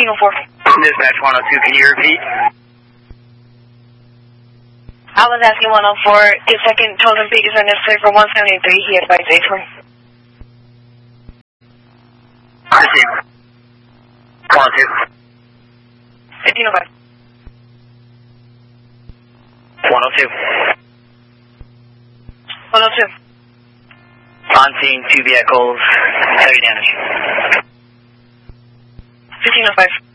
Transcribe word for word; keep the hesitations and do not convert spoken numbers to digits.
fifteen oh four. Dispatch one oh two, can you repeat? I was asking one oh four, if second total pages are necessary for one seventy-three, he advised eight twenty. Receive. one oh two. fifteen oh five. one oh two. one oh two. On scene, two vehicles, heavy damage. fifteen oh five.